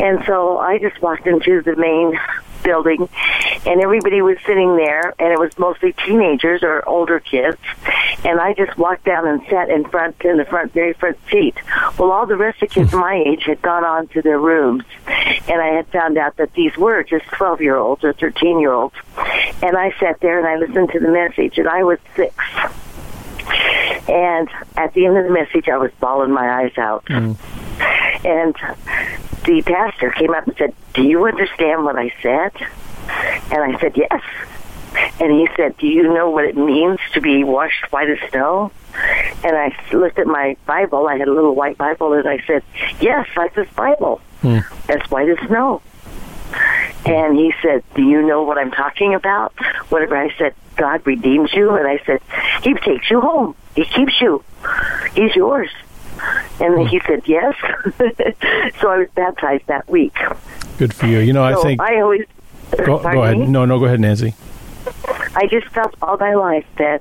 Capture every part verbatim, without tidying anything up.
And so I just walked into the main building, and everybody was sitting there, and it was mostly teenagers or older kids. And I just walked down and sat in front, in the front, very front seat. Well, all the rest of the kids my age had gone on to their rooms, and I had found out that these were just twelve-year-olds or thirteen-year-olds. And I sat there and I listened to the message, and I was six. And at the end of the message, I was bawling my eyes out. Mm. And the pastor came up and said, "Do you understand what I said?" And I said, "Yes." And he said, "Do you know what it means to be washed white as snow?" And I looked at my Bible. I had a little white Bible, and I said, "Yes, like this Bible. Mm. As white as snow." And he said, "Do you know what I'm talking about?" Whenever I said, "God redeems you," and I said, "He takes you home. He keeps you. He's yours." And he said, "Yes." So I was baptized that week. Good for you. You know, so I think... I always... Go, go ahead. No, no, go ahead, Nancy. I just felt all my life that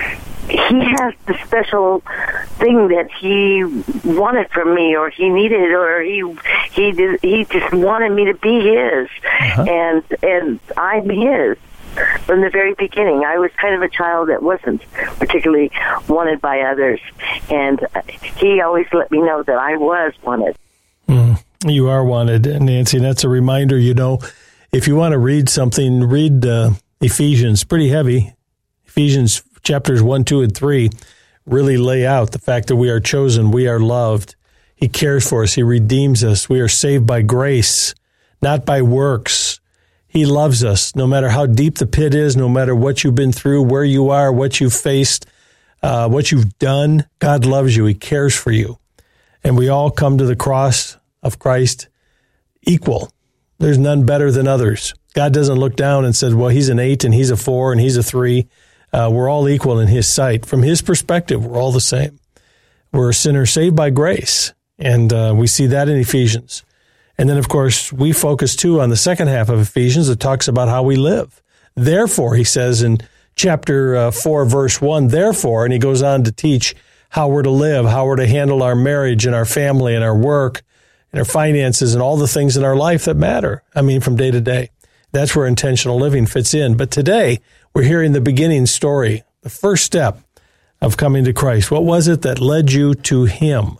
he has the special thing that he wanted from me, or he needed, or he he did, he just wanted me to be his, uh-huh. and and I'm his. From the very beginning, I was kind of a child that wasn't particularly wanted by others, and he always let me know that I was wanted. Mm, you are wanted, Nancy. That's a reminder. You know, if you want to read something, read uh, Ephesians. Pretty heavy. Ephesians chapters one, two, and three really lay out the fact that we are chosen, we are loved. He cares for us. He redeems us. We are saved by grace, not by works. He loves us, no matter how deep the pit is, no matter what you've been through, where you are, what you've faced, uh, what you've done. God loves you. He cares for you. And we all come to the cross of Christ equal. There's none better than others. God doesn't look down and says, well, he's an eight and he's a four and he's a three. Uh, we're all equal in his sight. From his perspective, we're all the same. We're a sinner saved by grace. And uh, we see that in Ephesians. And then, of course, we focus, too, on the second half of Ephesians that talks about how we live. Therefore, he says in chapter uh, four, verse one, therefore, and he goes on to teach how we're to live, how we're to handle our marriage and our family and our work and our finances and all the things in our life that matter. I mean, from day to day. That's where intentional living fits in. But today, we're hearing the beginning story, the first step of coming to Christ. What was it that led you to him?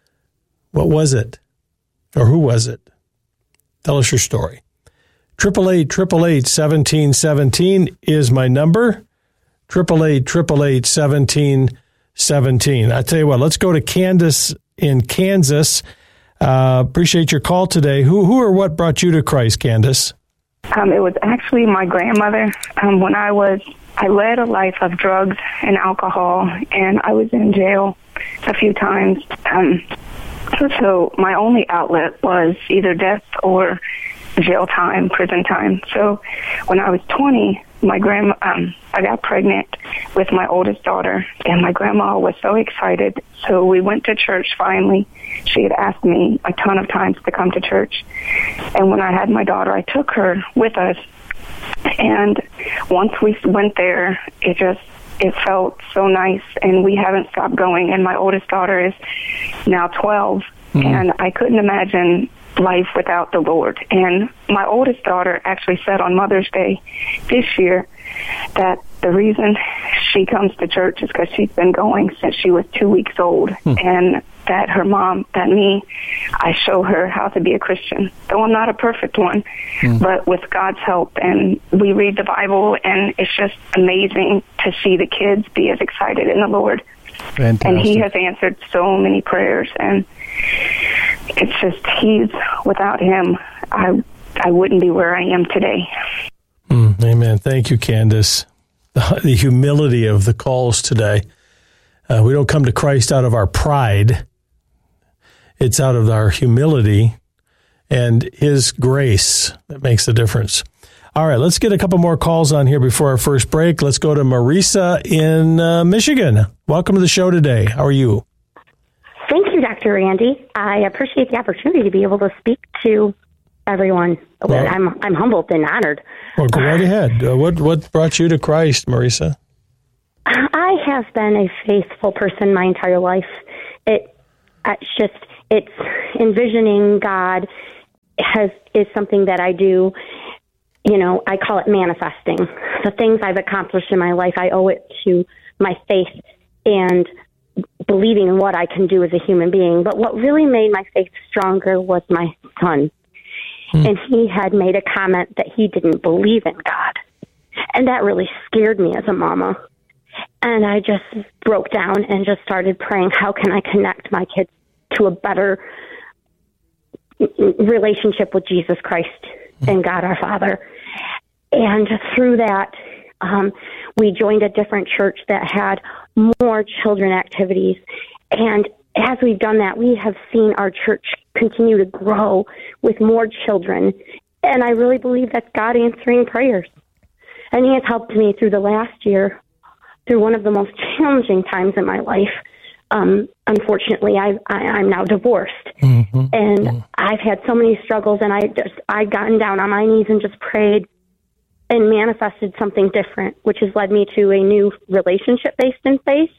What was it? Or who was it? Tell us your story. Triple eight, triple eight, seventeen seventeen is my number. Triple eight, triple eight, seventeen seventeen. I tell you what, let's go to Candace in Kansas. Uh, appreciate your call today. Who, who, or what brought you to Christ, Candace? Um, it was actually my grandmother. Um, when I was, I led a life of drugs and alcohol, and I was in jail a few times. Um, So my only outlet was either death or jail time, prison time. So when I was twenty, my grandma, um, I got pregnant with my oldest daughter, and my grandma was so excited. So we went to church finally. She had asked me a ton of times to come to church. And when I had my daughter, I took her with us. And once we went there, it just, it felt so nice, and we haven't stopped going. And my oldest daughter is now twelve, mm-hmm. and I couldn't imagine life without the Lord. And my oldest daughter actually said on Mother's Day this year that the reason she comes to church is because she's been going since she was two weeks old, mm-hmm. and that her mom, that me, I show her how to be a Christian. Though I'm not a perfect one, mm. but with God's help, and we read the Bible, and it's just amazing to see the kids be as excited in the Lord. Fantastic. And he has answered so many prayers, and it's just, he's, without him, I I wouldn't be where I am today. Mm, amen. Thank you, Candace. The, the humility of the calls today. Uh, we don't come to Christ out of our pride. It's out of our humility and his grace that makes the difference. All right, let's get a couple more calls on here before our first break. Let's go to Marisa in uh, Michigan. Welcome to the show today. How are you? Thank you, Doctor Randy. I appreciate the opportunity to be able to speak to everyone. Well, I'm I'm humbled and honored. Well, go right ahead. Uh, what what brought you to Christ, Marisa? I have been a faithful person my entire life. It it's just it's envisioning God has is something that I do. You know, I call it manifesting. The things I've accomplished in my life, I owe it to my faith and believing in what I can do as a human being. But what really made my faith stronger was my son. Hmm. And he had made a comment that he didn't believe in God. And that really scared me as a mama. And I just broke down and just started praying, how can I connect my kids to a better relationship with Jesus Christ and God our Father. And through that, um, we joined a different church that had more children activities. And as we've done that, we have seen our church continue to grow with more children. And I really believe that's God answering prayers. And he has helped me through the last year, through one of the most challenging times in my life. Um, unfortunately, I, I, I'm now divorced, mm-hmm. and mm-hmm. I've had so many struggles, and I just, I've gotten down on my knees and just prayed and manifested something different, which has led me to a new relationship based in faith.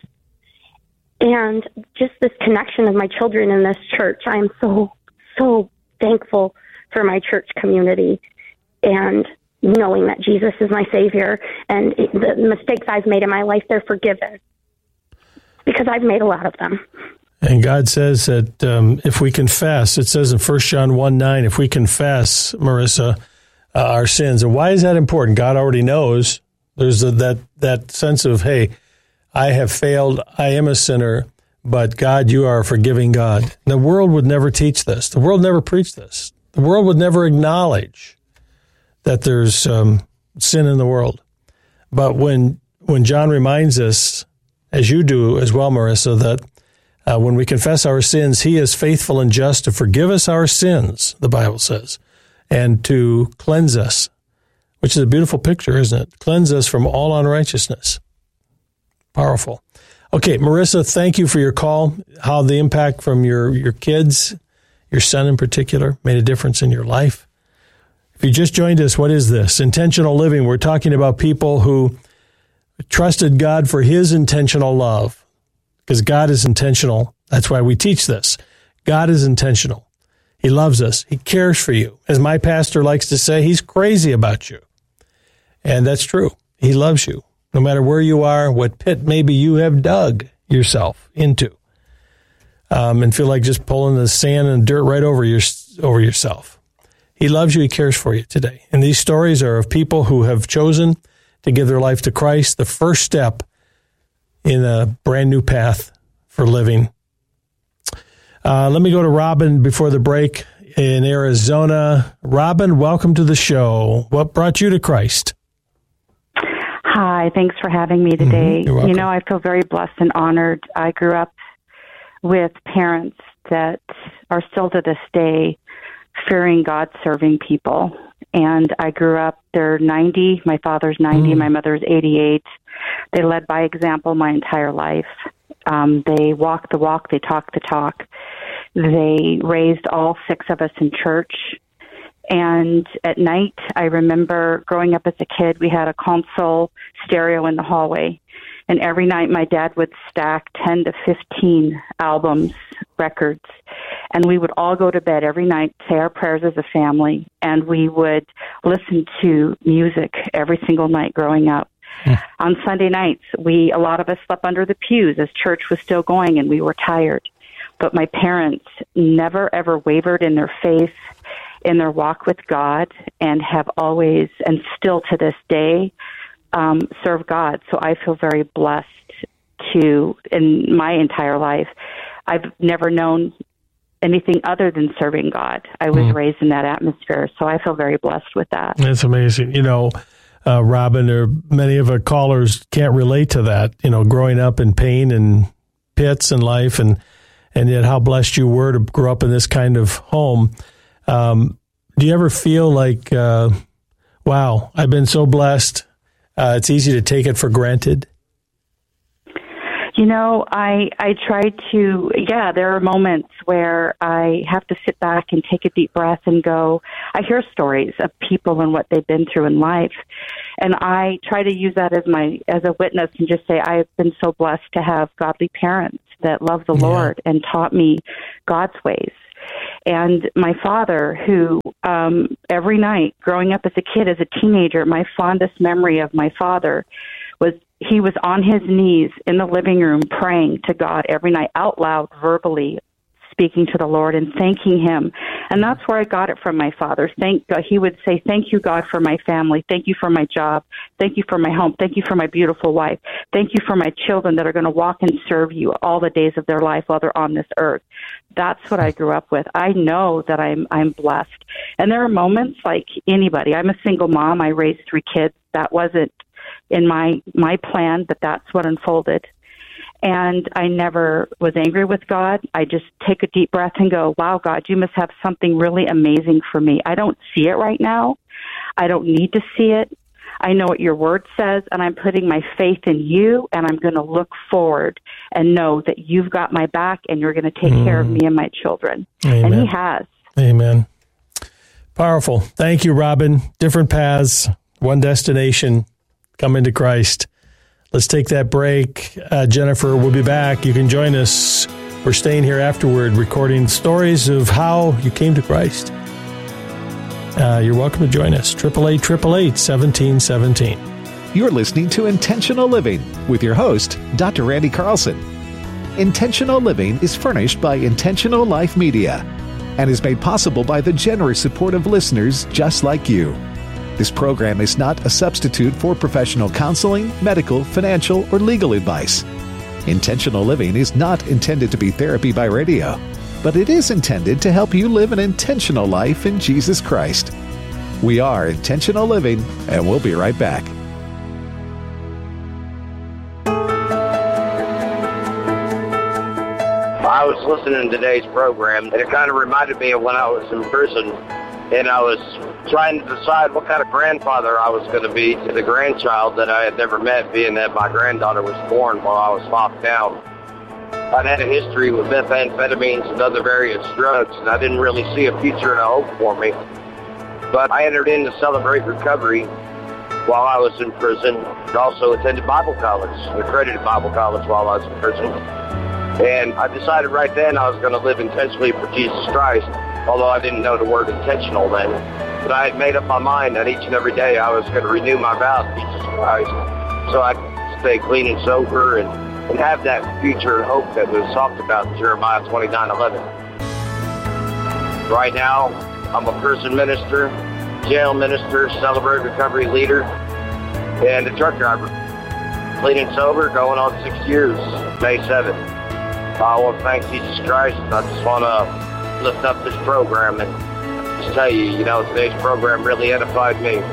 And just this connection of my children in this church, I'm so, so thankful for my church community and knowing that Jesus is my Savior, and the mistakes I've made in my life, they're forgiven. Because I've made a lot of them. And God says that um, if we confess, it says in First John one nine, if we confess, Marissa, uh, our sins. And why is that important? God already knows. There's a, that that sense of, hey, I have failed. I am a sinner. But God, you are a forgiving God. The world would never teach this. The world never preached this. The world would never acknowledge that there's um, sin in the world. But when when John reminds us, as you do as well, Marissa, that uh, when we confess our sins, he is faithful and just to forgive us our sins, the Bible says, and to cleanse us, which is a beautiful picture, isn't it? Cleanse us from all unrighteousness. Powerful. Okay, Marissa, thank you for your call. How the impact from your, your kids, your son in particular, made a difference in your life. If you just joined us, what is this? Intentional living. We're talking about people who trusted God for his intentional love, because God is intentional. That's why we teach this. God is intentional. He loves us. He cares for you. As my pastor likes to say, he's crazy about you. And that's true. He loves you. No matter where you are, what pit maybe you have dug yourself into, um, and feel like just pulling the sand and dirt right over your over yourself. He loves you. He cares for you today. And these stories are of people who have chosen to give their life to Christ, the first step in a brand new path for living. Uh, let me go to Robin before the break in Arizona. Robin, welcome to the show. What brought you to Christ? Hi, thanks for having me today. Mm-hmm. You know, I feel very blessed and honored. I grew up with parents that are still to this day fearing God, serving people. And I grew up, they're ninety, my father's ninety, mm. my mother's eighty-eight. They led by example my entire life. Um, they walked the walk, they talked the talk. They raised all six of us in church. And at night, I remember growing up as a kid, we had a console stereo in the hallway. And every night my dad would stack ten to fifteen albums, records. And we would all go to bed every night, say our prayers as a family, and we would listen to music every single night growing up. Yeah. On Sunday nights, we a lot of us slept under the pews as church was still going and we were tired. But my parents never, ever wavered in their faith, in their walk with God, and have always, and still to this day, um, serve God. So I feel very blessed to, in my entire life, I've never known anything other than serving God. I was mm. raised in that atmosphere, so I feel very blessed with that. That's amazing. You know, uh, Robin, or many of our callers can't relate to that, you know, growing up in pain and pits in life, and, and yet how blessed you were to grow up in this kind of home. Um, do you ever feel like, uh, wow, I've been so blessed, uh, it's easy to take it for granted? You know, I I try to, yeah, there are moments where I have to sit back and take a deep breath and go, I hear stories of people and what they've been through in life. And I try to use that as my as a witness and just say, I've been so blessed to have godly parents that love the yeah. Lord and taught me God's ways. And my father, who um, every night growing up as a kid, as a teenager, my fondest memory of my father was he was on his knees in the living room praying to God every night out loud, verbally speaking to the Lord and thanking him. And that's where I got it from my father. Thank God. He would say, thank you, God, for my family. Thank you for my job. Thank you for my home. Thank you for my beautiful wife. Thank you for my children that are going to walk and serve you all the days of their life while they're on this earth. That's what I grew up with. I know that I'm I'm blessed. And there are moments like anybody. I'm a single mom. I raised three kids. That wasn't in my my plan, but that's what unfolded. And I never was angry with God. I just take a deep breath and go, wow, God, you must have something really amazing for me. I don't see it right now. I don't need to see it. I know what your word says, and I'm putting my faith in you, and I'm going to look forward and know that you've got my back and you're going to take mm. care of me and my children. Amen. And he has. Amen. Powerful. Thank you, Robin. Different paths, one destination, come into Christ. Let's take that break. Uh, Jennifer, we'll be back. You can join us. We're staying here afterward, recording stories of how you came to Christ. Uh, you're welcome to join us. eight eight eight, eight eight eight, one seven one seven. You're listening to Intentional Living with your host, Doctor Randy Carlson. Intentional Living is furnished by Intentional Life Media and is made possible by the generous support of listeners just like you. This program is not a substitute for professional counseling, medical, financial, or legal advice. Intentional Living is not intended to be therapy by radio, but it is intended to help you live an intentional life in Jesus Christ. We are Intentional Living, and we'll be right back. I was listening to today's program, and it kind of reminded me of when I was in prison, and I was trying to decide what kind of grandfather I was going to be to the grandchild that I had never met, being that my granddaughter was born while I was locked down. I'd had a history with methamphetamines and other various drugs, and I didn't really see a future and a hope for me. But I entered in to Celebrate Recovery while I was in prison, and also attended Bible college, accredited Bible college while I was in prison. And I decided right then I was going to live intentionally for Jesus Christ, although I didn't know the word intentional then. But I had made up my mind that each and every day I was going to renew my vow to Jesus Christ so I could stay clean and sober and, and have that future and hope that was talked about in Jeremiah twenty-nine eleven. Right now, I'm a prison minister, jail minister, Celebrate Recovery leader, and a truck driver. Clean and sober, going on six years, May seventh. I want to thank Jesus Christ, and I just want to lift up this program and just tell you, you know, today's program really edified me.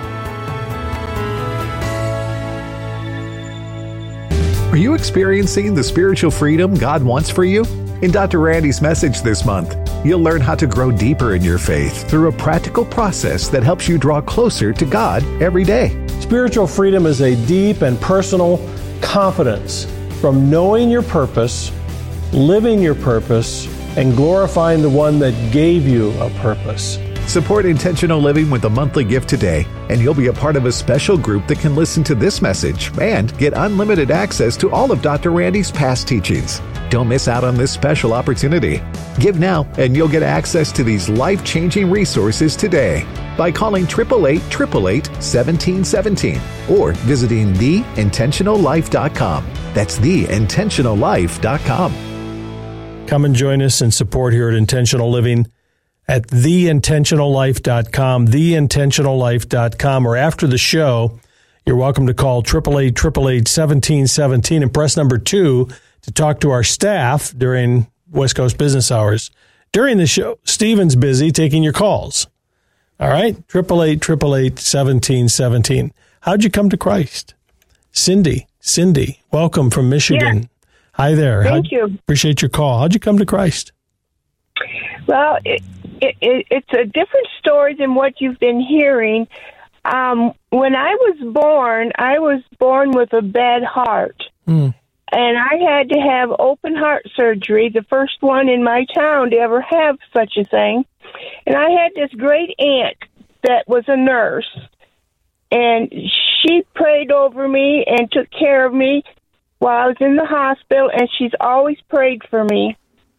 Are you experiencing the spiritual freedom God wants for you? In Doctor Randy's message this month, you'll learn how to grow deeper in your faith through a practical process that helps you draw closer to God every day. Spiritual freedom is a deep and personal confidence from knowing your purpose, living your purpose, and glorifying the one that gave you a purpose. Support Intentional Living with a monthly gift today, and you'll be a part of a special group that can listen to this message and get unlimited access to all of Doctor Randy's past teachings. Don't miss out on this special opportunity. Give now, and you'll get access to these life-changing resources today by calling eight eight eight, eight eight eight, one seven one seven or visiting the intentional life dot com. That's the intentional life dot com. Come and join us in support here at Intentional Living at the intentional life dot com, the intentional life dot com, or after the show, you're welcome to call eight eight eight, eight eight eight, one seven one seven and press number two to talk to our staff during West Coast business hours. During the show, Stephen's busy taking your calls. All right? eight eight eight, eight eight eight, one seven one seven. How'd you come to Christ? Cindy, Cindy, welcome from Michigan. Yeah. Hi there. Thank How'd, you. Appreciate your call. How'd you come to Christ? Well, it, it, it, it's a different story than what you've been hearing. Um, when I was born, I was born with a bad heart. Mm. And I had to have open heart surgery, the first one in my town to ever have such a thing. And I had this great aunt that was a nurse. And she prayed over me and took care of me while I was in the hospital, and she's always prayed for me.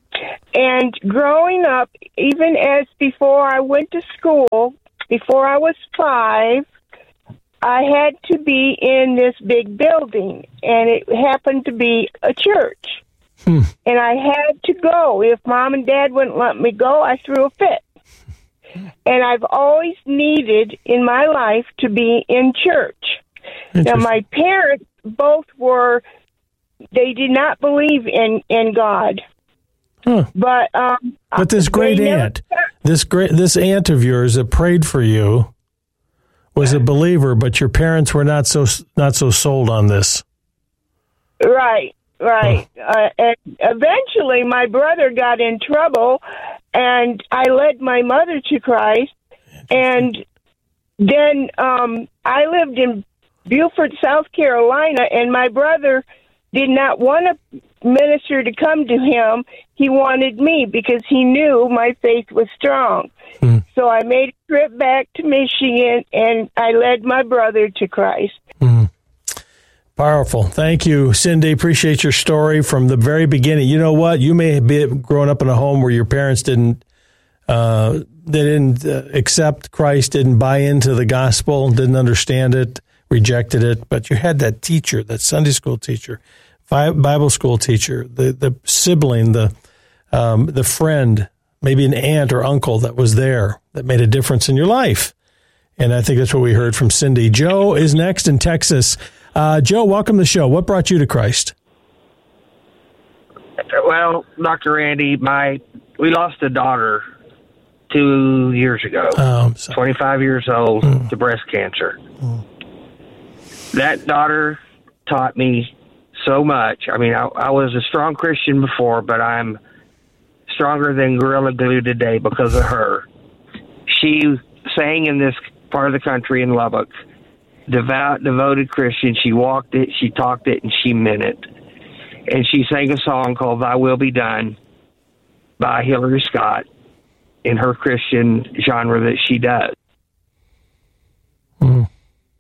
And growing up, even as before I went to school, before I was five, I had to be in this big building, and it happened to be a church. Hmm. And I had to go. If Mom and Dad wouldn't let me go, I threw a fit. And I've always needed in my life to be in church. Now, my parents both were, they did not believe in, in God. Huh. But um, but this great aunt, this great this aunt of yours that prayed for you was a believer, but your parents were not so not so sold on this. Right, right. Huh. Uh, and eventually, my brother got in trouble, and I led my mother to Christ. And then um, I lived in Beaufort, South Carolina, and my brother did not want a minister to come to him. He wanted me because he knew my faith was strong. Mm. So I made a trip back to Michigan, and I led my brother to Christ. Mm. Powerful. Thank you, Cindy. Appreciate your story from the very beginning. You know what? You may have been growing up in a home where your parents didn't uh, they didn't uh, accept Christ, didn't buy into the gospel, didn't understand it, rejected it, but you had that teacher, that Sunday school teacher, Bible school teacher, the, the sibling, the um, the friend, maybe an aunt or uncle that was there that made a difference in your life. And I think that's what we heard from Cindy. Joe is next in Texas. Uh, Joe, welcome to the show. What brought you to Christ? Well, Doctor Randy, my we lost a daughter two years ago, oh, twenty-five years old, mm. to breast cancer. Mm. That daughter taught me so much. I mean, I, I was a strong Christian before, but I'm stronger than Gorilla Glue today because of her. She sang in this part of the country in Lubbock, devout, devoted Christian. She walked it, she talked it, and she meant it. And she sang a song called Thy Will Be Done by Hillary Scott in her Christian genre that she does. Mm.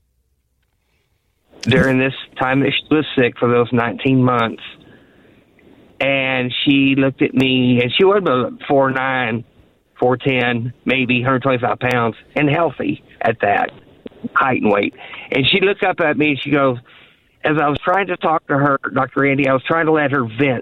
During this time that she was sick for those nineteen months. And she looked at me, and she was about four nine, four ten, maybe one hundred twenty-five pounds, and healthy at that height and weight. And she looked up at me, and she goes, as I was trying to talk to her, Doctor Randy, I was trying to let her vent.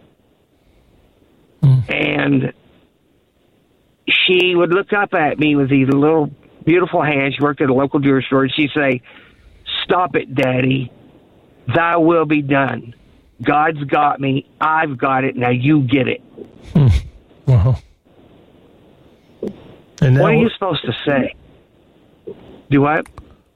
Mm. And she would look up at me with these little beautiful hands. She worked at a local jewelry store, and she'd say, "Stop it, Daddy. Thy will be done. God's got me. I've got it. Now you get it." Hmm. Wow. And what are you supposed to say? Do what?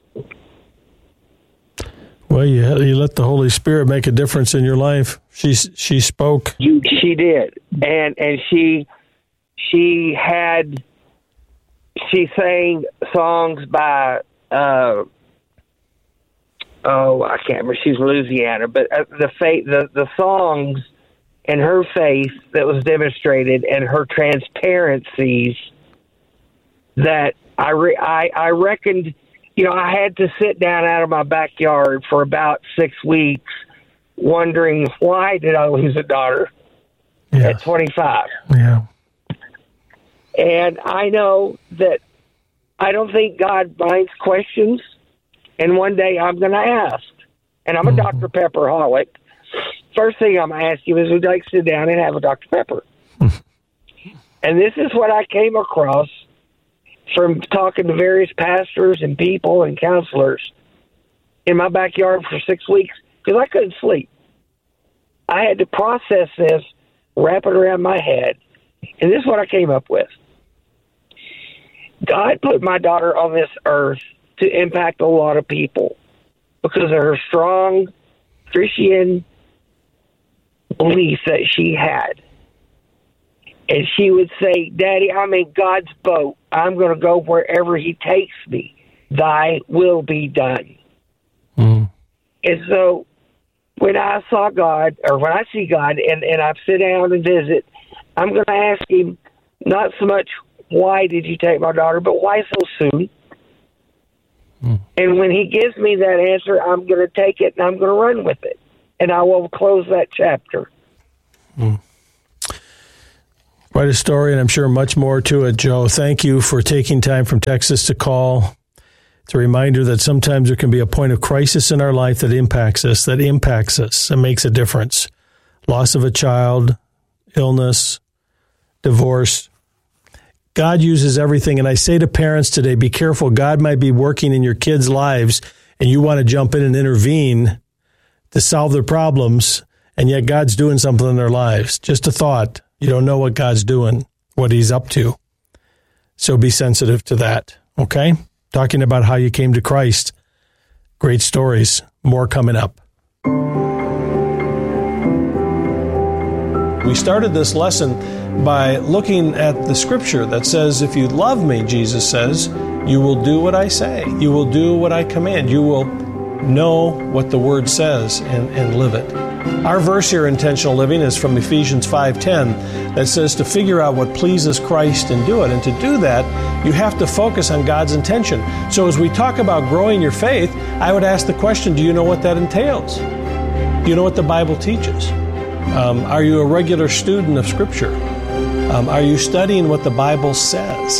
Well, you you let the Holy Spirit make a difference in your life. She she spoke. You, she did, and and she she had she sang songs by. Uh, Oh, I can't remember. She's Louisiana, but uh, the faith, the the songs, and her faith that was demonstrated, and her transparencies that I re, I I reckoned, you know, I had to sit down out of my backyard for about six weeks, wondering why did I lose a daughter yeah. at twenty-five? Yeah, and I know that I don't think God minds questions. And one day I'm going to ask, and I'm a mm-hmm. Doctor Pepper-holic. First thing I'm going to ask you is, would you like to sit down and have a Doctor Pepper? And this is what I came across from talking to various pastors and people and counselors in my backyard for six weeks because I couldn't sleep. I had to process this, wrap it around my head, and this is what I came up with. God put my daughter on this earth to impact a lot of people because of her strong Christian belief that she had. And she would say, "Daddy, I'm in God's boat. I'm going to go wherever he takes me. Thy will be done." Mm. And so when I saw God, or when I see God, and, and I sit down and visit, I'm going to ask him not so much, why did you take my daughter, but why so soon? Mm. And when he gives me that answer, I'm going to take it and I'm going to run with it. And I will close that chapter. Mm. Quite a story, and I'm sure much more to it, Joe. Thank you for taking time from Texas to call. It's a reminder that sometimes there can be a point of crisis in our life that impacts us, that impacts us, and makes a difference. Loss of a child, illness, divorce. God uses everything, and I say to parents today, be careful. God might be working in your kids' lives, and you want to jump in and intervene to solve their problems, and yet God's doing something in their lives. Just a thought. You don't know what God's doing, what he's up to. So be sensitive to that, okay? Talking about how you came to Christ. Great stories. More coming up. We started this lesson by looking at the scripture that says, if you love me, Jesus says, you will do what I say. You will do what I command. You will know what the word says and, and live it. Our verse here, Intentional Living, is from Ephesians five ten that says to figure out what pleases Christ and do it. And to do that, you have to focus on God's intention. So as we talk about growing your faith, I would ask the question, do you know what that entails? Do you know what the Bible teaches? Um, are you a regular student of Scripture? Um, are you studying what the Bible says?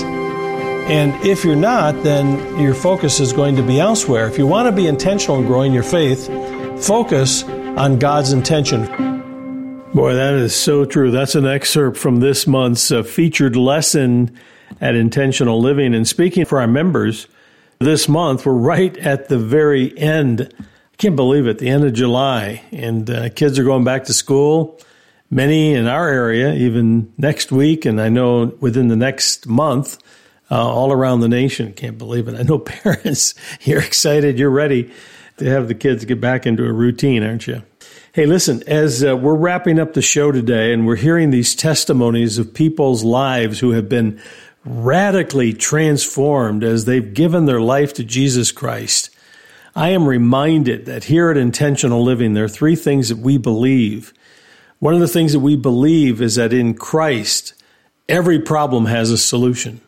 And if you're not, then your focus is going to be elsewhere. If you want to be intentional in growing your faith, focus on God's intention. Boy, that is so true. That's an excerpt from this month's uh, featured lesson at Intentional Living. And speaking for our members, this month, we're right at the very end. I can't believe it, the end of July. And uh, kids are going back to school. Many in our area, even next week, and I know within the next month, uh, all around the nation. Can't believe it. I know parents, you're excited, you're ready to have the kids get back into a routine, aren't you? Hey, listen, as uh, we're wrapping up the show today and we're hearing these testimonies of people's lives who have been radically transformed as they've given their life to Jesus Christ, I am reminded that here at Intentional Living, there are three things that we believe. One of the things that we believe is that in Christ, every problem has a solution.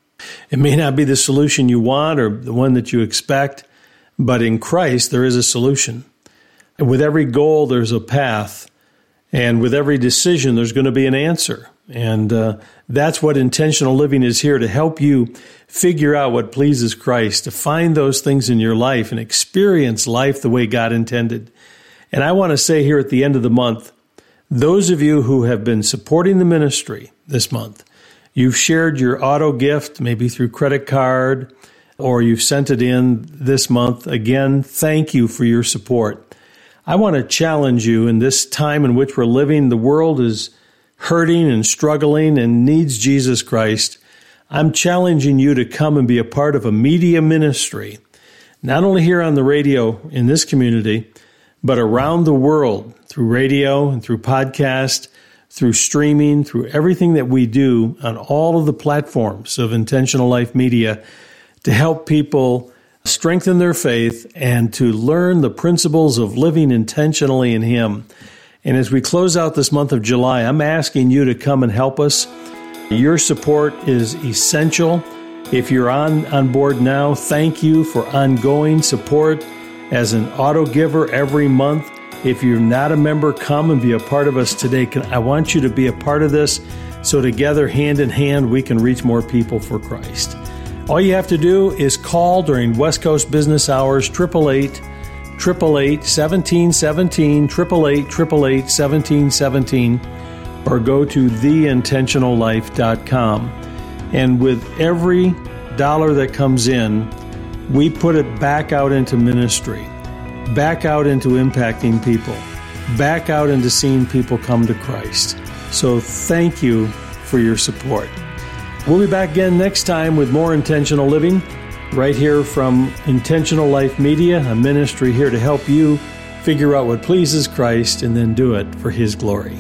It may not be the solution you want or the one that you expect, but in Christ, there is a solution. And with every goal, there's a path. And with every decision, there's going to be an answer. And uh, that's what Intentional Living is here, to help you figure out what pleases Christ, to find those things in your life and experience life the way God intended. And I want to say here at the end of the month, those of you who have been supporting the ministry this month, you've shared your auto gift, maybe through credit card, or you've sent it in this month. Again, thank you for your support. I want to challenge you in this time in which we're living. The world is hurting and struggling and needs Jesus Christ. I'm challenging you to come and be a part of a media ministry, not only here on the radio in this community, but around the world through radio and through podcast, through streaming, through everything that we do on all of the platforms of Intentional Life Media, to help people strengthen their faith and to learn the principles of living intentionally in Him. And as we close out this month of July, I'm asking you to come and help us. Your support is essential. If you're on, on board now, thank you for ongoing support as an auto giver every month. If you're not a member, come and be a part of us today. I want you to be a part of this so together, hand in hand, we can reach more people for Christ. All you have to do is call during West Coast business hours, eight eight eight, eight eight eight, one seven one seven, eight eight eight, eight eight eight, one seven one seven, or go to the intentional life dot com. And with every dollar that comes in, we put it back out into ministry, back out into impacting people, back out into seeing people come to Christ. So thank you for your support. We'll be back again next time with more Intentional Living, right here from Intentional Life Media, a ministry here to help you figure out what pleases Christ and then do it for His glory.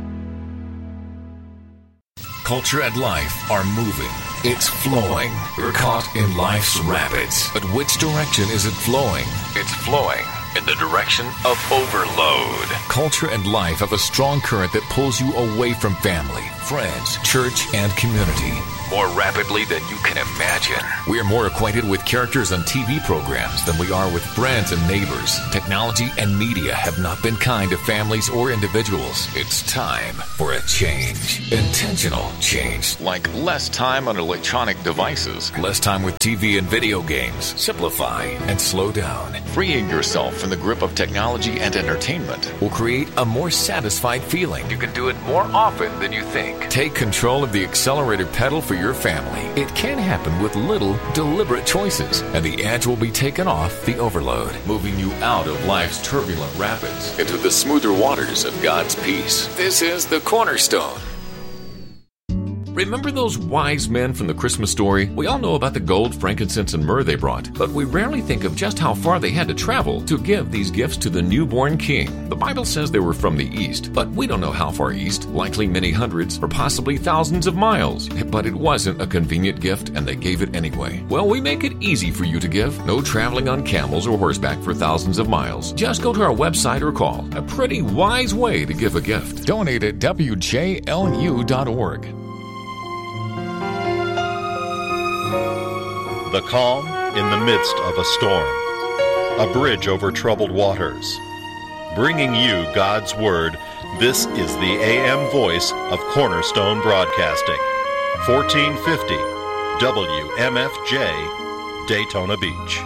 Culture and life are moving. It's flowing. We're caught in life's rapids. But which direction is it flowing? It's flowing in the direction of overload. Culture and life have a strong current that pulls you away from family, friends, church, and community. more rapidly than you can imagine. We are more acquainted with characters on T V programs than we are with friends and neighbors. Technology and media have not been kind to families or individuals. It's time for a change. Intentional change. Like less time on electronic devices, less time with T V and video games. Simplify and slow down. Freeing yourself from the grip of technology and entertainment will create a more satisfied feeling. You can do it more often than you think. Take control of the accelerator pedal for your family. It can happen with little deliberate choices, and the edge will be taken off the overload, moving you out of life's turbulent rapids into the smoother waters of God's peace. This is the Cornerstone. Remember those wise men from the Christmas story? We all know about the gold, frankincense, and myrrh they brought, but we rarely think of just how far they had to travel to give these gifts to the newborn king. The Bible says they were from the east, but we don't know how far east, likely many hundreds or possibly thousands of miles. But it wasn't a convenient gift, and they gave it anyway. Well, we make it easy for you to give. No traveling on camels or horseback for thousands of miles. Just go to our website or call. A pretty wise way to give a gift. Donate at W J L U dot org. The calm in the midst of a storm. A bridge over troubled waters. Bringing you God's Word, this is the A M voice of Cornerstone Broadcasting. fourteen fifty W M F J, Daytona Beach.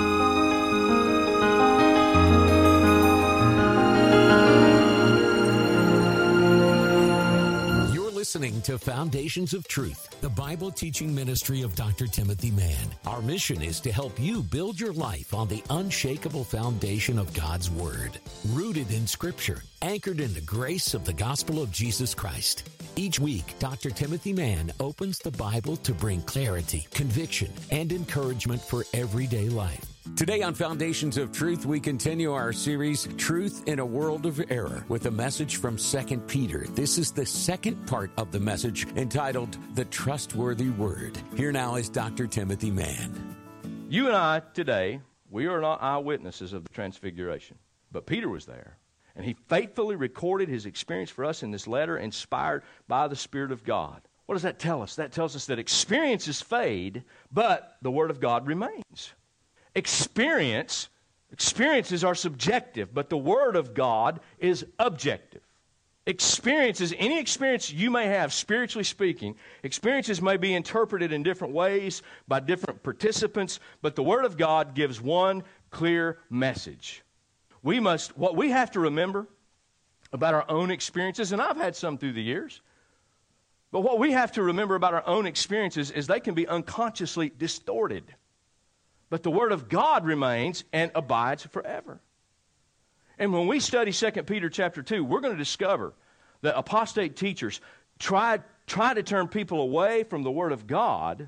Listening to Foundations of Truth, the Bible teaching ministry of Doctor Timothy Mann. Our mission is to help you build your life on the unshakable foundation of God's Word, rooted in Scripture, anchored in the grace of the gospel of Jesus Christ. Each week, Doctor Timothy Mann opens the Bible to bring clarity, conviction, and encouragement for everyday life. Today on Foundations of Truth, we continue our series, Truth in a World of Error, with a message from Second Peter. This is the second part of the message entitled, The Trustworthy Word. Here now is Doctor Timothy Mann. You and I today, we are not eyewitnesses of the Transfiguration, but Peter was there, and he faithfully recorded his experience for us in this letter, inspired by the Spirit of God. What does that tell us? That tells us that experiences fade, but the Word of God remains. Experience, experiences are subjective, but the Word of God is objective. Experiences, any experience you may have, spiritually speaking, experiences may be interpreted in different ways by different participants, but the Word of God gives one clear message. We must, what we have to remember about our own experiences, and I've had some through the years, but what we have to remember about our own experiences is they can be unconsciously distorted. But the Word of God remains and abides forever. And when we study Second Peter chapter two, we're going to discover that apostate teachers try, try to turn people away from the Word of God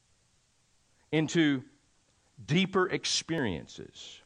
into deeper experiences.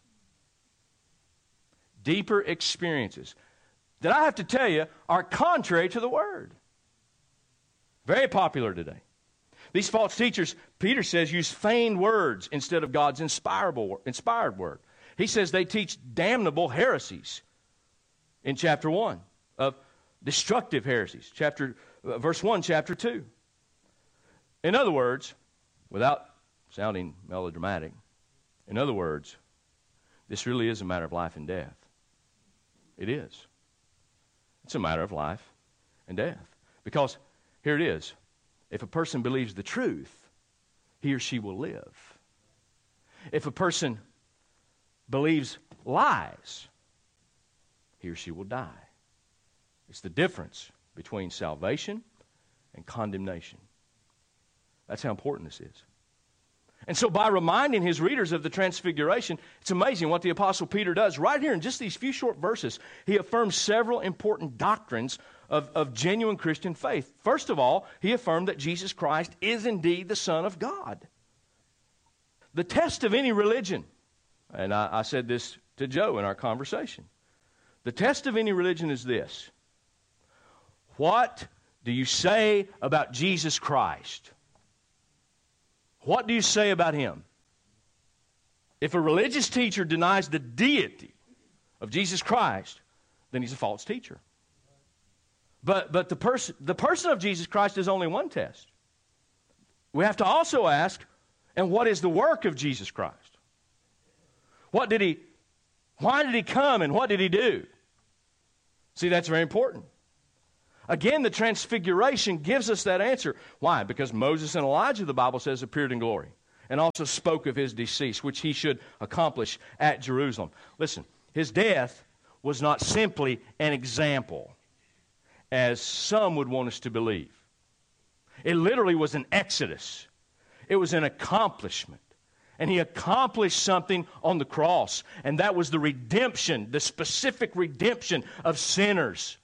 Deeper experiences that I have to tell you are contrary to the Word. Very popular today. These false teachers, Peter says, use feigned words instead of God's inspirable, inspired word. He says they teach damnable heresies in chapter one, of destructive heresies, chapter uh, verse one, chapter two. In other words, without sounding melodramatic, in other words, this really is a matter of life and death. It is. It's a matter of life and death. Because here it is. If a person believes the truth, he or she will live. If a person believes lies, he or she will die. It's the difference between salvation and condemnation. That's how important this is. And so by reminding his readers of the Transfiguration, it's amazing what the Apostle Peter does. Right here in just these few short verses, he affirms several important doctrines of, of genuine Christian faith. First of all, he affirmed that Jesus Christ is indeed the Son of God. The test of any religion, and I, I said this to Joe in our conversation, the test of any religion is this: what do you say about Jesus Christ? What do you say about him? If a religious teacher denies the deity of Jesus Christ, then he's a false teacher. But but the person the person of Jesus Christ is only one test. we have to also ask, and what is the work of Jesus Christ? What did he, why did he come and what did he do? See, that's very important. Again, the transfiguration gives us that answer. Why? Because Moses and Elijah, the Bible says, appeared in glory and also spoke of his decease, which he should accomplish at Jerusalem. Listen, his death was not simply an example, as some would want us to believe. It literally was an exodus. It was an accomplishment. And he accomplished something on the cross, and that was the redemption, the specific redemption of sinners.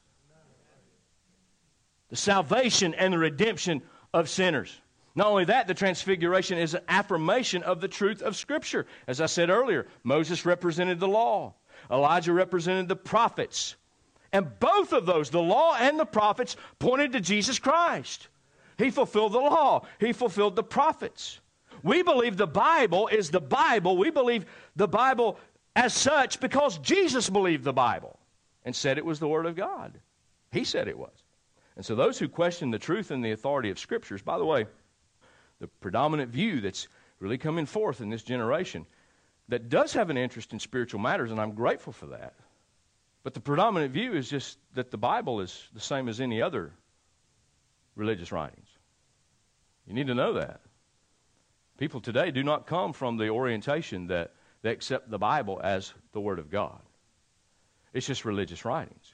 The salvation and the redemption of sinners. Not only that, the transfiguration is an affirmation of the truth of Scripture. As I said earlier, Moses represented the law. Elijah represented the prophets. And both of those, the law and the prophets, pointed to Jesus Christ. He fulfilled the law. He fulfilled the prophets. We believe the Bible is the Bible. We believe the Bible as such because Jesus believed the Bible and said it was the Word of God. He said it was. And so those who question the truth and the authority of Scriptures, by the way, the predominant view that's really coming forth in this generation that does have an interest in spiritual matters, and I'm grateful for that. But the predominant view is just that the Bible is the same as any other religious writings. You need to know that. People today do not come from the orientation that they accept the Bible as the Word of God. It's just religious writings.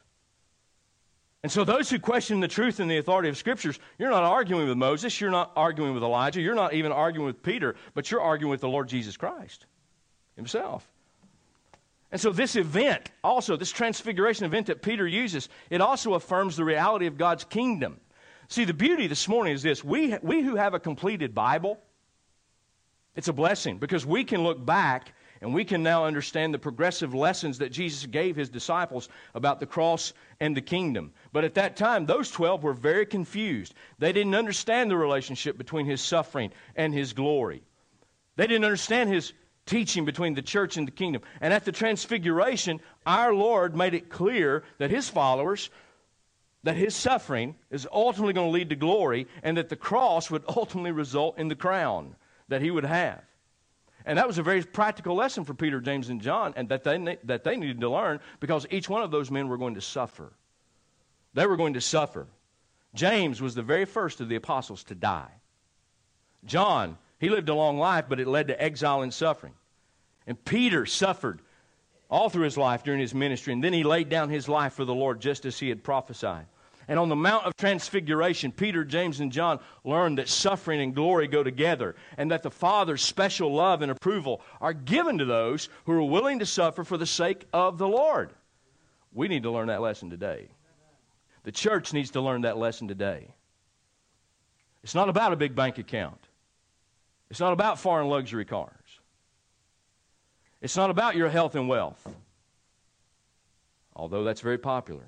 And so those who question the truth and the authority of Scriptures, you're not arguing with Moses, you're not arguing with Elijah, you're not even arguing with Peter, but you're arguing with the Lord Jesus Christ himself. And so this event, also, this transfiguration event that Peter uses, it also affirms the reality of God's kingdom. See, the beauty this morning is this. We, we who have a completed Bible, it's a blessing because we can look back and we can now understand the progressive lessons that Jesus gave his disciples about the cross and the kingdom. But at that time, those twelve were very confused. They didn't understand the relationship between his suffering and his glory. They didn't understand his teaching between the church and the kingdom. And at the transfiguration, our Lord made it clear that his followers, that his suffering is ultimately going to lead to glory, and that the cross would ultimately result in the crown that he would have. And that was a very practical lesson for Peter, James, and John, and that they, that they needed to learn because each one of those men were going to suffer. They were going to suffer. James was the very first of the apostles to die. John, he lived a long life, but it led to exile and suffering. And Peter suffered all through his life during his ministry, and then he laid down his life for the Lord just as he had prophesied. And on the Mount of Transfiguration, Peter, James, and John learned that suffering and glory go together, and that the Father's special love and approval are given to those who are willing to suffer for the sake of the Lord. We need to learn that lesson today. The church needs to learn that lesson today. It's not about a big bank account. It's not about foreign luxury cars. It's not about your health and wealth, although that's very popular.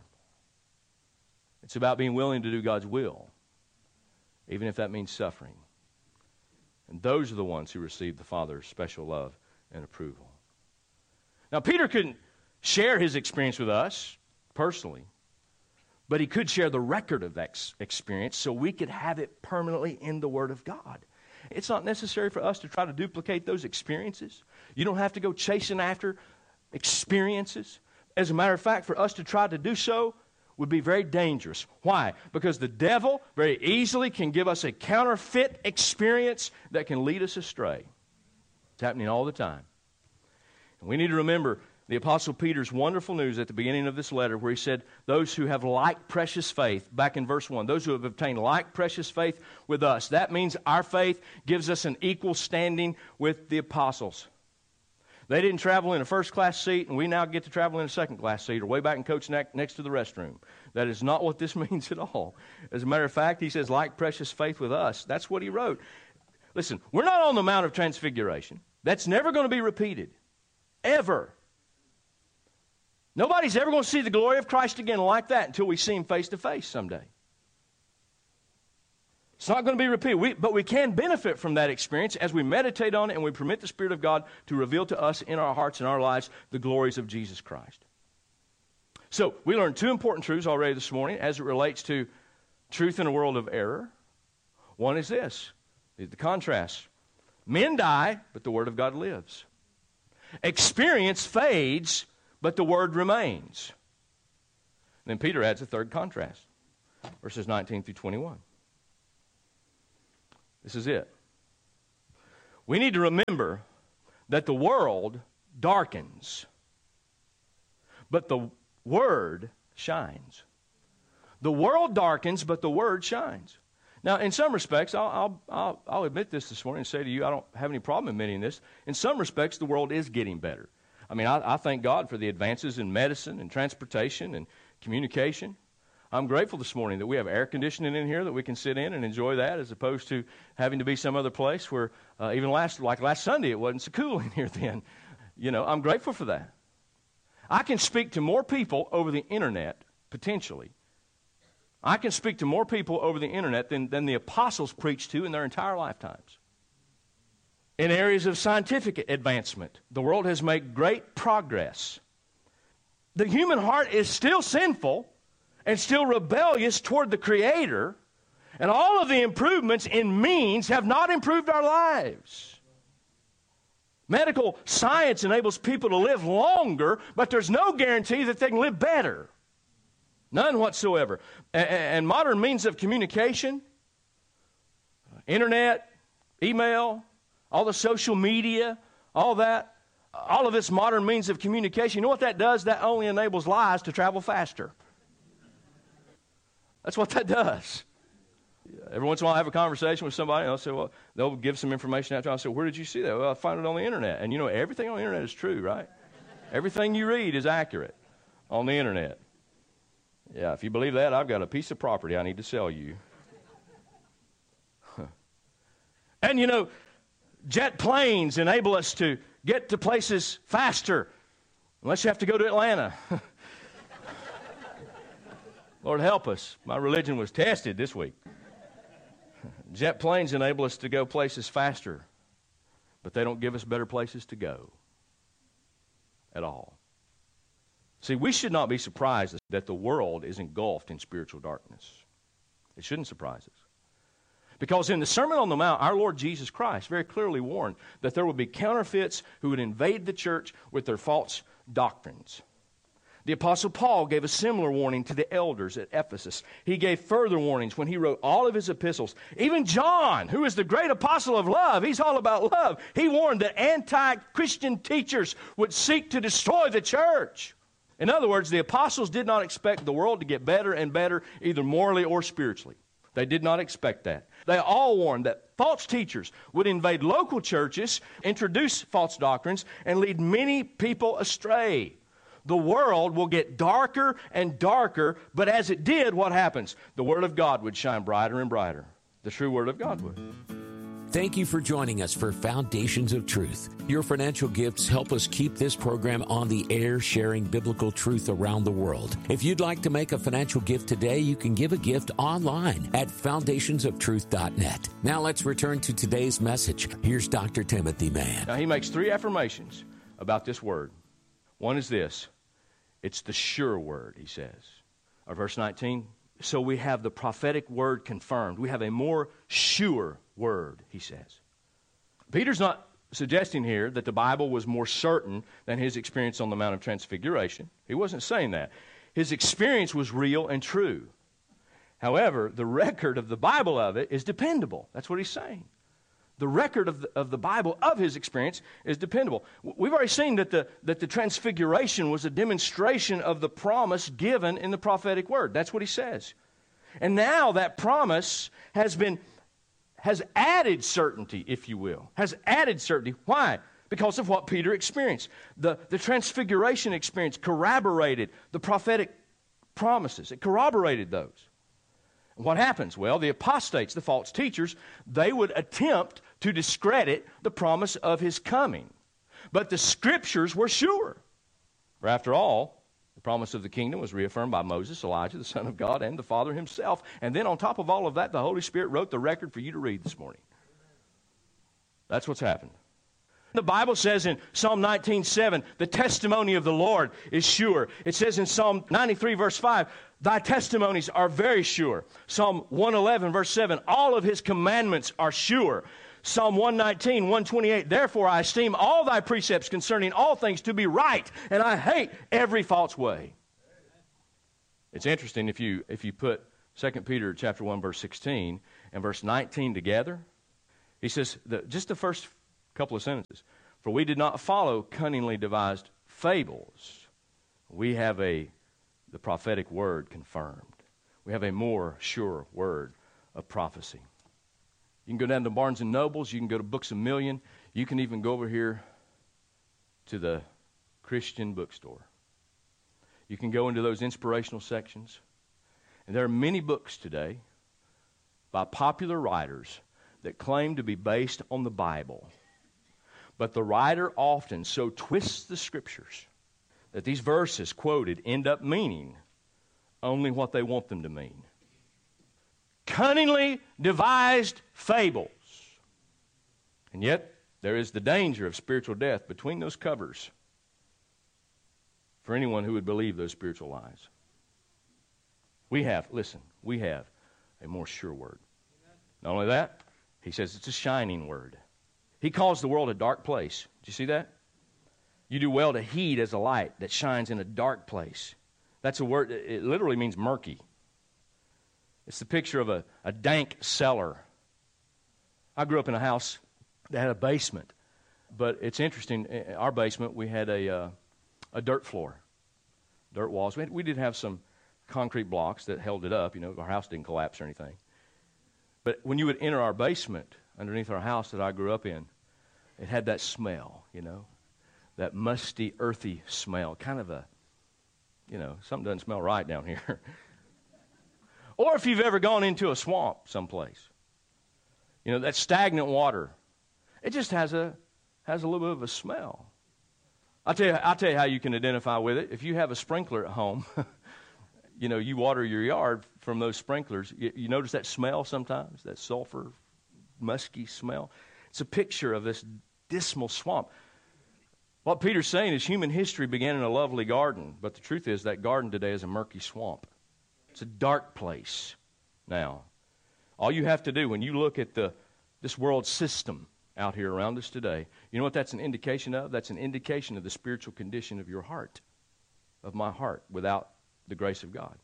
It's about being willing to do God's will, even if that means suffering. And those are the ones who receive the Father's special love and approval. Now, Peter couldn't share his experience with us personally, but he could share the record of that experience so we could have it permanently in the Word of God. It's not necessary for us to try to duplicate those experiences. You don't have to go chasing after experiences. As a matter of fact, for us to try to do so would be very dangerous. Why? Because the devil very easily can give us a counterfeit experience that can lead us astray. It's happening all the time. And we need to remember the Apostle Peter's wonderful news at the beginning of this letter where he said, those who have like precious faith, back in verse one, those who have obtained like precious faith with us. That means our faith gives us an equal standing with the apostles. They didn't travel in a first-class seat, and we now get to travel in a second-class seat or way back in coach neck next to the restroom. That is not what this means at all. As a matter of fact, he says, like precious faith with us. That's what he wrote. Listen, we're not on the Mount of Transfiguration. That's never going to be repeated. Ever. Nobody's ever going to see the glory of Christ again like that until we see him face to face someday. It's not going to be repeated, we, but we can benefit from that experience as we meditate on it and we permit the Spirit of God to reveal to us in our hearts and our lives the glories of Jesus Christ. So, we learned two important truths already this morning as it relates to truth in a world of error. One is this: The contrast. Men die, but the Word of God lives. Experience fades, but the Word remains. Then Peter adds a third contrast. Verses nineteen through twenty-one. This is it. We need to remember that the world darkens, but the Word shines. The world darkens, but the Word shines. Now, in some respects, I'll, I'll, I'll, I'll admit this this morning and say to you, I don't have any problem admitting this. In some respects, the world is getting better. I mean, I, I thank God for the advances in medicine and transportation and communication. I'm grateful this morning that we have air conditioning in here that we can sit in and enjoy that, as opposed to having to be some other place where uh, even last, like last Sunday, it wasn't so cool in here then. You know, I'm grateful for that. I can speak to more people over the internet, potentially. I can speak to more people over the internet than, than the apostles preached to in their entire lifetimes. In areas of scientific advancement, the world has made great progress. The human heart is still sinful and still rebellious toward the Creator, and all of the improvements in means have not improved our lives. Medical science enables people to live longer, but there's no guarantee that they can live better. None whatsoever. And modern means of communication, internet, email, all the social media, all that, all of this modern means of communication, you know what that does? That only enables lies to travel faster. That's what that does. Every once in a while I have a conversation with somebody and I'll say, well, they'll give some information after. I'll say, where did you see that? Well, I found it on the internet. And you know, everything on the internet is true, right? Everything you read is accurate on the internet. Yeah, if you believe that, I've got a piece of property I need to sell you. And you know, jet planes enable us to get to places faster, unless you have to go to Atlanta. Lord help us. My religion was tested this week. Jet planes enable us to go places faster, but they don't give us better places to go at all. See, we should not be surprised that the world is engulfed in spiritual darkness. It shouldn't surprise us. Because in the Sermon on the Mount, our Lord Jesus Christ very clearly warned that there would be counterfeits who would invade the church with their false doctrines. The Apostle Paul gave a similar warning to the elders at Ephesus. He gave further warnings when he wrote all of his epistles. Even John, who is the great apostle of love, he's all about love. He warned that anti-Christian teachers would seek to destroy the church. In other words, the apostles did not expect the world to get better and better, either morally or spiritually. They did not expect that. They all warned that false teachers would invade local churches, introduce false doctrines, and lead many people astray. The world will get darker and darker, but as it did, what happens? The Word of God would shine brighter and brighter. The true Word of God would. Thank you for joining us for Foundations of Truth. Your financial gifts help us keep this program on the air, sharing biblical truth around the world. If you'd like to make a financial gift today, you can give a gift online at foundations of truth dot net. Now let's return to today's message. Here's Doctor Timothy Mann. Now he makes three affirmations about this word. One is this. It's the sure word, he says. Or verse nineteen, so we have the prophetic word confirmed. We have a more sure word, he says. Peter's not suggesting here that the Bible was more certain than his experience on the Mount of Transfiguration. He wasn't saying that. His experience was real and true. However, the record of the Bible of it is dependable. That's what he's saying. The record of the, of the Bible of his experience is dependable. We've already seen that the, that the Transfiguration was a demonstration of the promise given in the prophetic word. That's what he says. And now that promise has been, has added certainty, if you will. Has added certainty. Why? Because of what Peter experienced. The, the Transfiguration experience corroborated the prophetic promises. It corroborated those. What happens? Well, the apostates, the false teachers, they would attempt to discredit the promise of his coming. But the scriptures were sure. For after all, the promise of the kingdom was reaffirmed by Moses, Elijah, the Son of God, and the Father himself. And then on top of all of that, the Holy Spirit wrote the record for you to read this morning. That's what's happened. The Bible says in Psalm nineteen seven, the testimony of the Lord is sure. It says in Psalm ninety-three verse five, thy testimonies are very sure. Psalm one eleven verse seven, all of his commandments are sure. Psalm one nineteen, one twenty-eight, therefore I esteem all thy precepts concerning all things to be right, and I hate every false way. It's interesting if you if you put Second Peter chapter one verse sixteen and verse nineteen together. He says, the, just the first couple of sentences, for we did not follow cunningly devised fables. We have a the prophetic word confirmed. We have a more sure word of prophecy. You can go down to Barnes and Nobles. You can go to Books A Million. You can even go over here to the Christian bookstore. You can go into those inspirational sections. And there are many books today by popular writers that claim to be based on the Bible. But the writer often so twists the Scriptures that these verses quoted end up meaning only what they want them to mean. Cunningly devised fables. And yet, there is the danger of spiritual death between those covers for anyone who would believe those spiritual lies. We have, listen, we have a more sure word. Not only that, he says it's a shining word. He calls the world a dark place. Do you see that? You do well to heed as a light that shines in a dark place. That's a word, it literally means murky. It's the picture of a, a dank cellar. I grew up in a house that had a basement. But it's interesting, in our basement we had a uh, a dirt floor, dirt walls. We, had, we did have some concrete blocks that held it up. You know, our house didn't collapse or anything. But when you would enter our basement underneath our house that I grew up in, it had that smell, you know, that musty, earthy smell. Kind of a, you know, something doesn't smell right down here. Or if you've ever gone into a swamp someplace, you know, that stagnant water, it just has a has a little bit of a smell. I'll tell you, I'll tell you how you can identify with it. If you have a sprinkler at home, you know, you water your yard from those sprinklers. You, you notice that smell sometimes, that sulfur, musky smell. It's a picture of this dismal swamp. What Peter's saying is human history began in a lovely garden, but the truth is that garden today is a murky swamp. It's a dark place now. All you have to do when you look at the this world system out here around us today, you know what that's an indication of? That's an indication of the spiritual condition of your heart, of my heart, without the grace of God,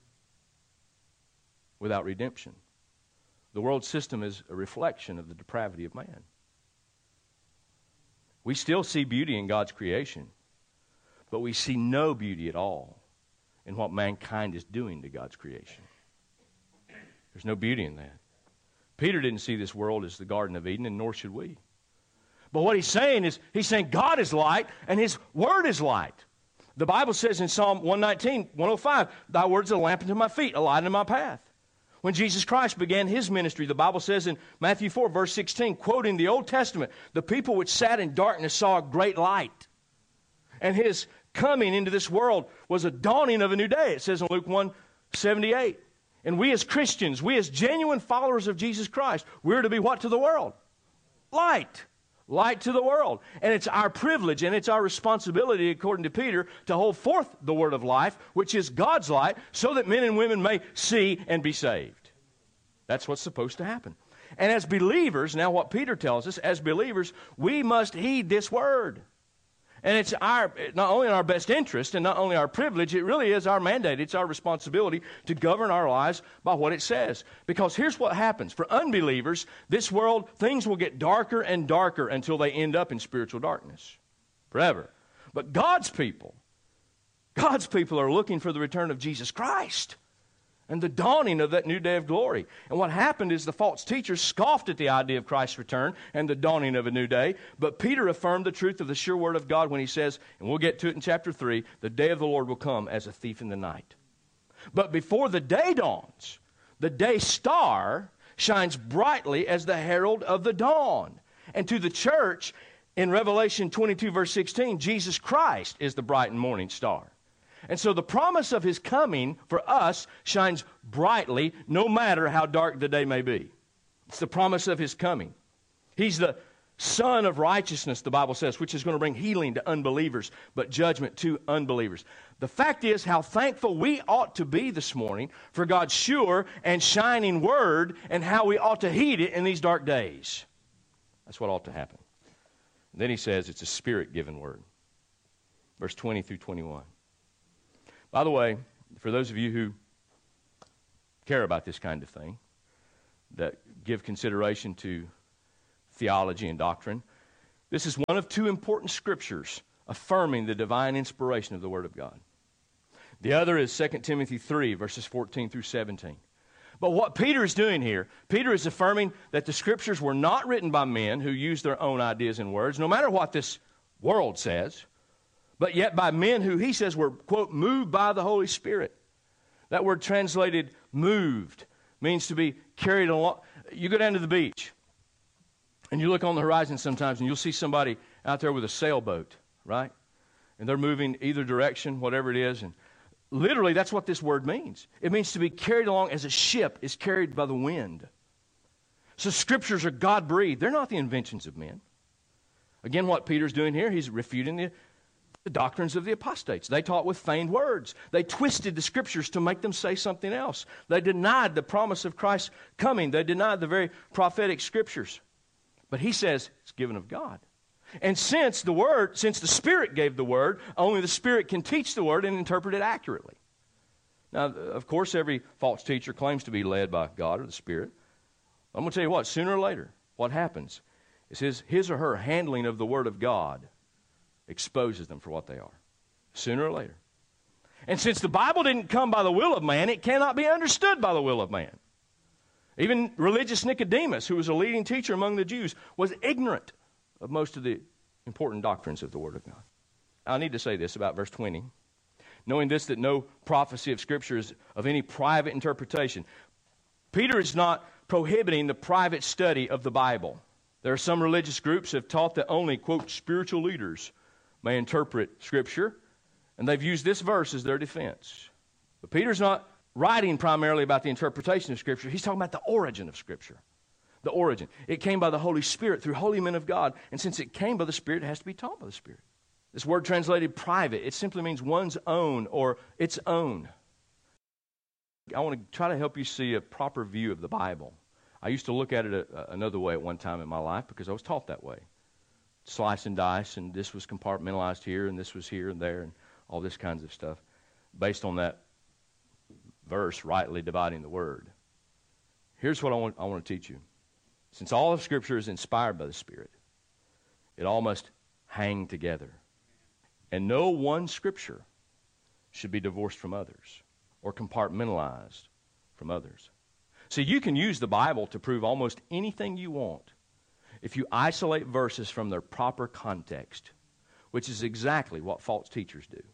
without redemption. The world system is a reflection of the depravity of man. We still see beauty in God's creation, but we see no beauty at all in what mankind is doing to God's creation. There's no beauty in that. Peter didn't see this world as the Garden of Eden, and nor should we. But what he's saying is, he's saying God is light, and His Word is light. The Bible says in Psalm one nineteen, one oh five, thy word's a lamp unto my feet, a light unto my path. When Jesus Christ began His ministry, the Bible says in Matthew four, verse sixteen, quoting the Old Testament, the people which sat in darkness saw a great light. And His coming into this world was a dawning of a new day. It says in Luke one seventy-eight. And we as Christians, we as genuine followers of Jesus Christ, we're to be what to the world? Light. Light to the world. And it's our privilege and it's our responsibility, according to Peter, to hold forth the word of life, which is God's light, so that men and women may see and be saved. That's what's supposed to happen. And as believers, now what Peter tells us, as believers, we must heed this word. And it's our not only in our best interest and not only our privilege, it really is our mandate. It's our responsibility to govern our lives by what it says. Because here's what happens. For unbelievers, this world, things will get darker and darker until they end up in spiritual darkness forever. But God's people, God's people are looking for the return of Jesus Christ and the dawning of that new day of glory. And what happened is the false teachers scoffed at the idea of Christ's return and the dawning of a new day. But Peter affirmed the truth of the sure word of God when he says, and we'll get to it in chapter three, the day of the Lord will come as a thief in the night. But before the day dawns, the day star shines brightly as the herald of the dawn. And to the church, in Revelation twenty-two, verse sixteen, Jesus Christ is the bright and morning star. And so the promise of His coming for us shines brightly no matter how dark the day may be. It's the promise of His coming. He's the Son of righteousness, the Bible says, which is going to bring healing to unbelievers, but judgment to unbelievers. The fact is how thankful we ought to be this morning for God's sure and shining word and how we ought to heed it in these dark days. That's what ought to happen. And then he says it's a Spirit-given word. Verse twenty through twenty-one. By the way, for those of you who care about this kind of thing, that give consideration to theology and doctrine, this is one of two important scriptures affirming the divine inspiration of the Word of God. The other is Second Timothy three, verses fourteen through seventeen. But what Peter is doing here, Peter is affirming that the scriptures were not written by men who use their own ideas and words, no matter what this world says, but yet by men who, he says, were, quote, moved by the Holy Spirit. That word translated moved means to be carried along. You go down to the beach, and you look on the horizon sometimes, and you'll see somebody out there with a sailboat, right? And they're moving either direction, whatever it is. And literally, that's what this word means. It means to be carried along as a ship is carried by the wind. So scriptures are God-breathed. They're not the inventions of men. Again, what Peter's doing here, he's refuting the, the doctrines of the apostates. They taught with feigned words. They twisted the scriptures to make them say something else. They denied the promise of Christ's coming. They denied the very prophetic scriptures. But he says it's given of God. And since the Word, since the Spirit gave the Word, only the Spirit can teach the Word and interpret it accurately. Now, of course, every false teacher claims to be led by God or the Spirit. I'm going to tell you what, sooner or later, what happens is his, his or her handling of the Word of God exposes them for what they are. Sooner or later. And since the Bible didn't come by the will of man, it cannot be understood by the will of man. Even religious Nicodemus, who was a leading teacher among the Jews, was ignorant of most of the important doctrines of the Word of God. I need to say this about verse twenty. Knowing this, that no prophecy of Scripture is of any private interpretation. Peter is not prohibiting the private study of the Bible. There are some religious groups that have taught that only, quote, spiritual leaders may interpret Scripture, and they've used this verse as their defense. But Peter's not writing primarily about the interpretation of Scripture. He's talking about the origin of Scripture. The origin. It came by the Holy Spirit through holy men of God. And since it came by the Spirit, it has to be taught by the Spirit. This word translated private, it simply means one's own or its own. I want to try to help you see a proper view of the Bible. I used to look at it a, another way at one time in my life because I was taught that way. Slice and dice, and this was compartmentalized here, and this was here and there, and all this kinds of stuff, based on that verse, rightly dividing the word. Here's what I want, I want to teach you. Since all of Scripture is inspired by the Spirit, it all must hang together. And no one Scripture should be divorced from others or compartmentalized from others. So you can use the Bible to prove almost anything you want if you isolate verses from their proper context, which is exactly what false teachers do.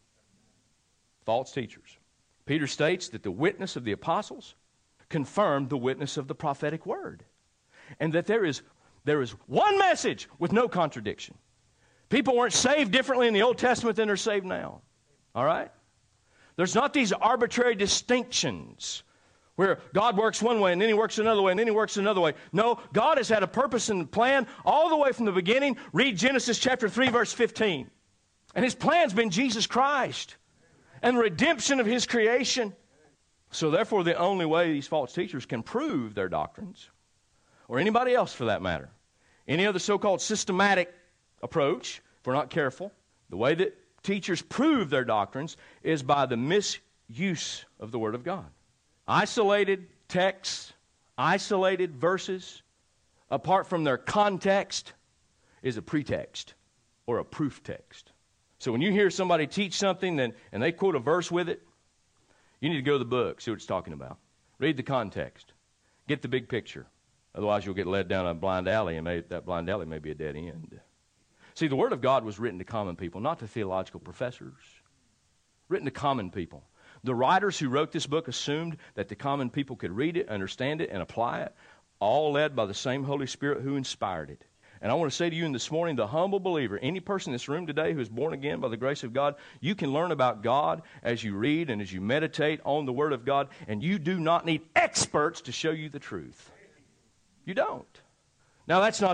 False teachers. Peter states that the witness of the apostles confirmed the witness of the prophetic word. And that there is, there is one message with no contradiction. People weren't saved differently in the Old Testament than they're saved now. All right? There's not these arbitrary distinctions where God works one way and then He works another way and then He works another way. No, God has had a purpose and plan all the way from the beginning. Read Genesis chapter three, verse fifteen. And His plan's been Jesus Christ and the redemption of His creation. So therefore, the only way these false teachers can prove their doctrines, or anybody else for that matter, any other so-called systematic approach, if we're not careful, the way that teachers prove their doctrines is by the misuse of the Word of God. Isolated texts, isolated verses, apart from their context, is a pretext or a proof text. So when you hear somebody teach something and, and they quote a verse with it, you need to go to the book, see what it's talking about. Read the context. Get the big picture. Otherwise, you'll get led down a blind alley, and may, that blind alley may be a dead end. See, the Word of God was written to common people, not to theological professors. Written to common people. The writers who wrote this book assumed that the common people could read it, understand it, and apply it, all led by the same Holy Spirit who inspired it. And I want to say to you in this morning, the humble believer, any person in this room today who is born again by the grace of God, you can learn about God as you read and as you meditate on the Word of God, and you do not need experts to show you the truth. You don't. Now, that's not to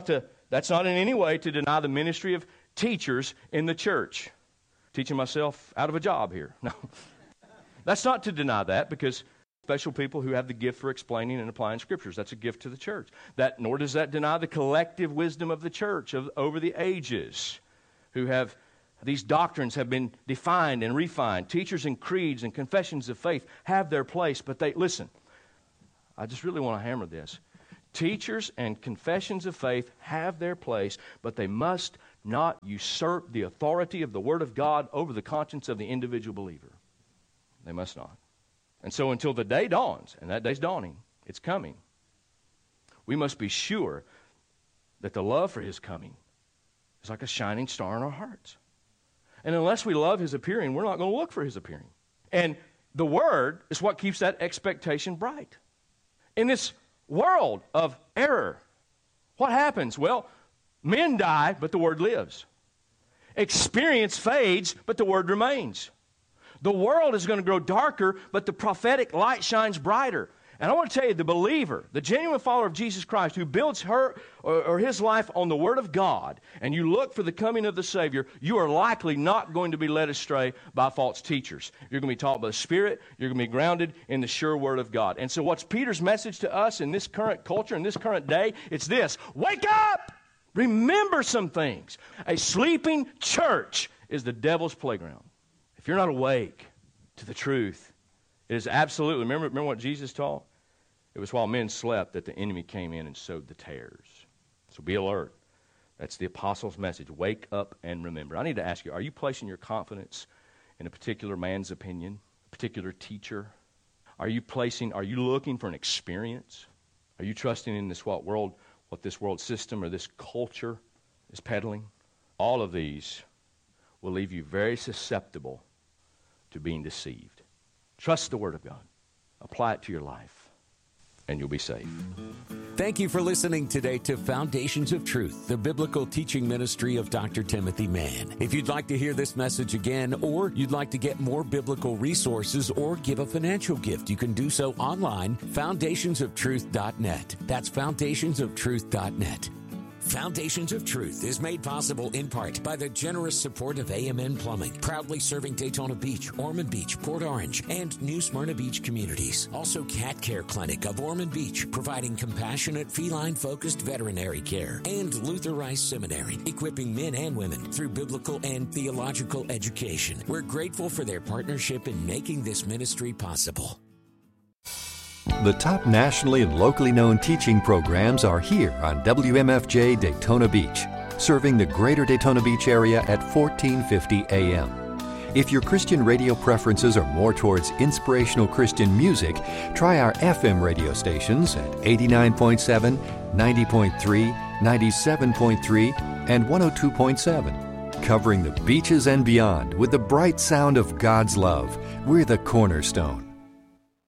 That's not in any way to deny the ministry of teachers in the church. Teaching myself out of a job here. No. That's not to deny that, because special people who have the gift for explaining and applying scriptures, that's a gift to the church. That, nor does that deny the collective wisdom of the church of, over the ages, who have these doctrines have been defined and refined. Teachers and creeds and confessions of faith have their place, but they, listen, I just really want to hammer this. Teachers and confessions of faith have their place, but they must not usurp the authority of the Word of God over the conscience of the individual believer. They must not. And so until the day dawns, and that day's dawning, it's coming, we must be sure that the love for His coming is like a shining star in our hearts. And unless we love His appearing, we're not going to look for His appearing. And the Word is what keeps that expectation bright. In this world of error, what happens? Well, men die, but the Word lives. Experience fades, but the Word remains. The world is going to grow darker, but the prophetic light shines brighter. And I want to tell you, the believer, the genuine follower of Jesus Christ, who builds her or, or his life on the Word of God, and you look for the coming of the Savior, you are likely not going to be led astray by false teachers. You're going to be taught by the Spirit. You're going to be grounded in the sure Word of God. And so what's Peter's message to us in this current culture, in this current day? It's this: wake up! Remember some things. A sleeping church is the devil's playground. If you're not awake to the truth, it is absolutely, remember, remember what Jesus taught? It was while men slept that the enemy came in and sowed the tares. So be alert. That's the apostles' message. Wake up and remember. I need to ask you, are you placing your confidence in a particular man's opinion, a particular teacher? Are you placing, are you looking for an experience? Are you trusting in this what world, what this world system or this culture is peddling? All of these will leave you very susceptible to being deceived. Trust the Word of God. Apply it to your life, and you'll be saved. Thank you for listening today to Foundations of Truth, the biblical teaching ministry of Doctor Timothy Mann. If you'd like to hear this message again, or you'd like to get more biblical resources or give a financial gift, you can do so online, foundations of truth dot net. That's foundations of truth dot net. Foundations of Truth is made possible in part by the generous support of A M N Plumbing, proudly serving Daytona Beach, Ormond Beach, Port Orange, and New Smyrna Beach communities. Also, Cat Care Clinic of Ormond Beach, providing compassionate, feline-focused veterinary care. And Luther Rice Seminary, equipping men and women through biblical and theological education. We're grateful for their partnership in making this ministry possible. The top nationally and locally known teaching programs are here on W M F J Daytona Beach, serving the greater Daytona Beach area at fourteen fifty A M. If your Christian radio preferences are more towards inspirational Christian music, try our F M radio stations at eighty-nine point seven, ninety point three, ninety-seven point three, and one oh two point seven. Covering the beaches and beyond with the bright sound of God's love, we're the Cornerstone.